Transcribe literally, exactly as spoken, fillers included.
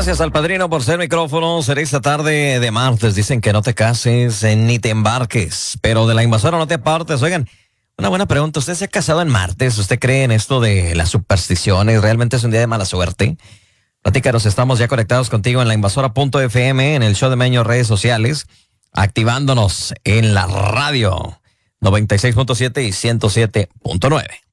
Gracias al padrino por ser micrófono. Será esta tarde de martes. Dicen que no te cases eh, ni te embarques, pero de la invasora no te apartes. Oigan, una buena pregunta. ¿Usted se ha casado en martes? ¿Usted cree en esto de las supersticiones? ¿Realmente es un día de mala suerte? Platícanos, estamos ya conectados contigo en la invasora punto f m, en el show de Meño, redes sociales, activándonos en la radio noventa y seis punto siete y ciento siete punto nueve.